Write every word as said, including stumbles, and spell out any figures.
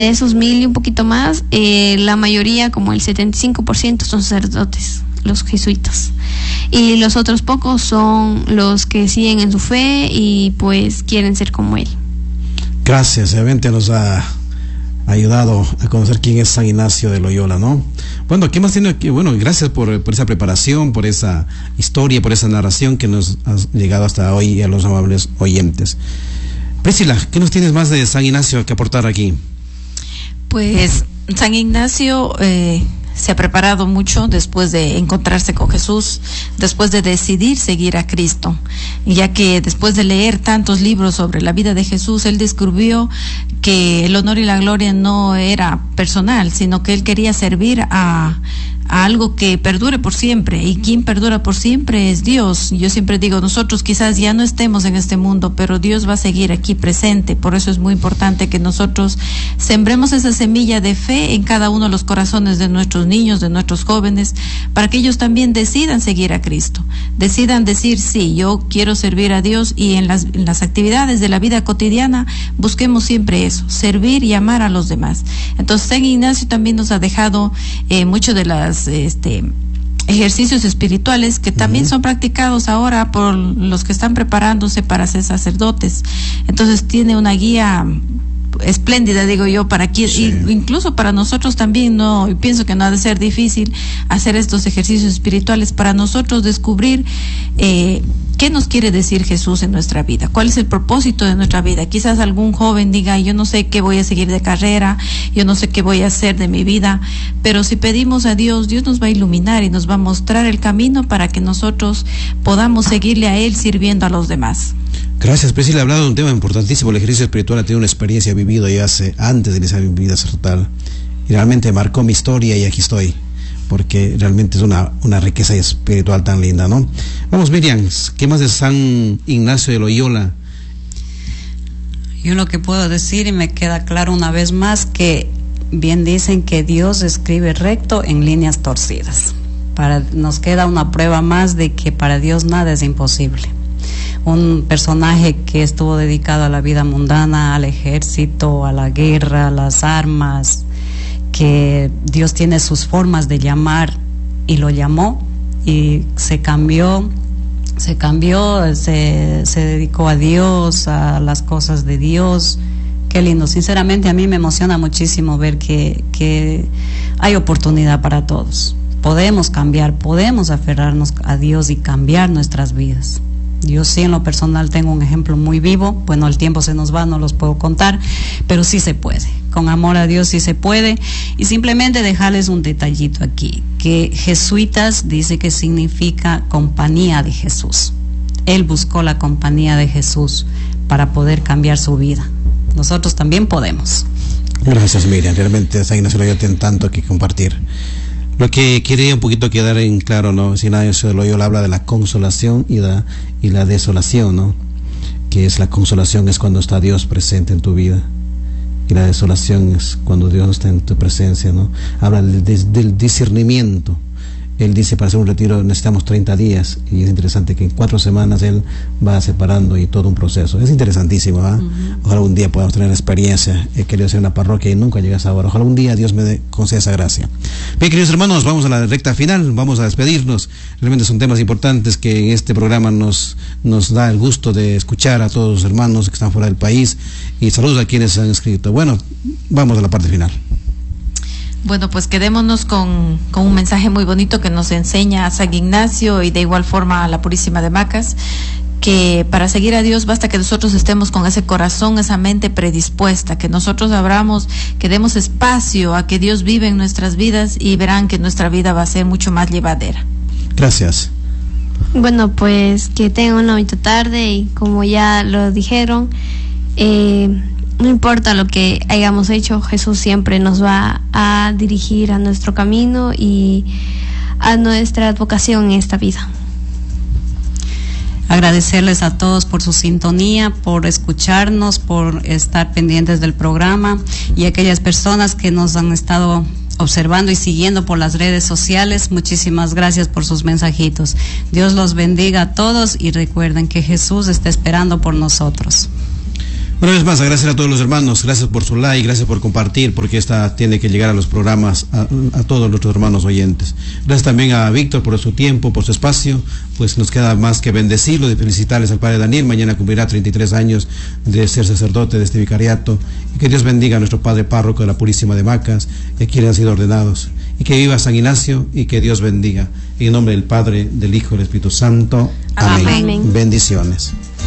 esos mil y un poquito más, eh, la mayoría, como el setenta y cinco por ciento, son sacerdotes, los jesuitas. Y los otros pocos son los que siguen en su fe y pues quieren ser como él. Gracias, realmente nos ha ayudado a conocer quién es San Ignacio de Loyola, ¿no? Bueno, ¿qué más tiene aquí? Bueno, gracias por, por esa preparación, por esa historia, por esa narración que nos ha llegado hasta hoy a los amables oyentes. Priscila, ¿qué nos tienes más de San Ignacio que aportar aquí? Pues San Ignacio eh, se ha preparado mucho después de encontrarse con Jesús, después de decidir seguir a Cristo, ya que después de leer tantos libros sobre la vida de Jesús, él descubrió que el honor y la gloria no era personal, sino que él quería servir a, a algo que perdure por siempre, y quien perdura por siempre es Dios. Yo siempre digo, nosotros quizás ya no estemos en este mundo, pero Dios va a seguir aquí presente. Por eso es muy importante que nosotros sembremos esa semilla de fe en cada uno de los corazones de nuestros niños, de nuestros jóvenes, para que ellos también decidan seguir a Cristo, decidan decir, sí, yo quiero servir a Dios, y en las, en las actividades de la vida cotidiana busquemos siempre eso, servir y amar a los demás. Entonces San Ignacio también nos ha dejado eh, mucho de las este ejercicios espirituales que también uh-huh. son practicados ahora por los que están preparándose para ser sacerdotes. Entonces tiene una guía espléndida, digo yo, para aquí, sí. y incluso para nosotros también, no, y pienso que no ha de ser difícil hacer estos ejercicios espirituales para nosotros descubrir eh, qué nos quiere decir Jesús en nuestra vida, cuál es el propósito de nuestra vida. Quizás algún joven diga, yo no sé qué voy a seguir de carrera, yo no sé qué voy a hacer de mi vida, pero si pedimos a Dios, Dios nos va a iluminar y nos va a mostrar el camino para que nosotros podamos seguirle a Él sirviendo a los demás. Gracias, Priscila. Ha hablado de un tema importantísimo. El ejercicio espiritual ha tenido una experiencia vivido ya hace, antes de iniciar mi vida sacerdotal. Y realmente marcó mi historia y aquí estoy. Porque realmente es una, una riqueza espiritual tan linda, ¿no? Vamos, Miriam, ¿qué más de San Ignacio de Loyola? Yo lo que puedo decir, y me queda claro una vez más, que bien dicen que Dios escribe recto en líneas torcidas. Para, nos queda una prueba más de que para Dios nada es imposible. Un personaje que estuvo dedicado a la vida mundana, al ejército, a la guerra, a las armas, que Dios tiene sus formas de llamar y lo llamó y se cambió, se cambió, se, se dedicó a Dios, a las cosas de Dios. Qué lindo, sinceramente a mí me emociona muchísimo ver que, que hay oportunidad para todos. Podemos cambiar, podemos aferrarnos a Dios y cambiar nuestras vidas. Yo sí, en lo personal, tengo un ejemplo muy vivo. Bueno, el tiempo se nos va, no los puedo contar, pero sí se puede. Con amor a Dios sí se puede. Y simplemente dejarles un detallito aquí, que jesuitas dice que significa compañía de Jesús. Él buscó la compañía de Jesús para poder cambiar su vida. Nosotros también podemos. Gracias, Miriam. Realmente San Ignacio de Loyola tiene tanto que compartir. Lo que quería un poquito quedar en claro, ¿no? San Ignacio de Loyola habla de la consolación y la, y la desolación, ¿no? Que es la consolación es cuando está Dios presente en tu vida, y la desolación es cuando Dios no está en tu presencia, ¿no? Habla del, del discernimiento. Él dice, para hacer un retiro necesitamos treinta días, y es interesante que en cuatro semanas él va separando y todo un proceso. Es interesantísimo, ¿eh? Uh-huh. Ojalá un día podamos tener la experiencia. He querido hacer una parroquia y nunca llegas ahora. Ojalá un día Dios me dé, conceda esa gracia. Bien, queridos hermanos, vamos a la recta final, vamos a despedirnos. Realmente son temas importantes que en este programa nos, nos da el gusto de escuchar a todos los hermanos que están fuera del país, y saludos a quienes han escrito. Bueno, vamos a la parte final. Bueno, pues quedémonos con, con un mensaje muy bonito que nos enseña a San Ignacio y de igual forma a la Purísima de Macas, que para seguir a Dios basta que nosotros estemos con ese corazón, esa mente predispuesta, que nosotros abramos, que demos espacio a que Dios vive en nuestras vidas, y verán que nuestra vida va a ser mucho más llevadera. Gracias. Bueno, pues que tengan una bonita tarde, y como ya lo dijeron, eh... no importa lo que hayamos hecho, Jesús siempre nos va a dirigir a nuestro camino y a nuestra vocación en esta vida. Agradecerles a todos por su sintonía, por escucharnos, por estar pendientes del programa, y a aquellas personas que nos han estado observando y siguiendo por las redes sociales, muchísimas gracias por sus mensajitos. Dios los bendiga a todos, y recuerden que Jesús está esperando por nosotros. Una vez más, agradecer a todos los hermanos, gracias por su like, gracias por compartir, porque esta tiene que llegar a los programas, a, a todos nuestros hermanos oyentes. Gracias también a Víctor por su tiempo, por su espacio, pues nos queda más que bendecirlo, de felicitarles al Padre Daniel, mañana cumplirá treinta y tres años de ser sacerdote de este vicariato, y que Dios bendiga a nuestro Padre Párroco de la Purísima de Macas, y a quienes han sido ordenados, y que viva San Ignacio, y que Dios bendiga, en el nombre del Padre, del Hijo y del Espíritu Santo. Amén. Amén. Bendiciones.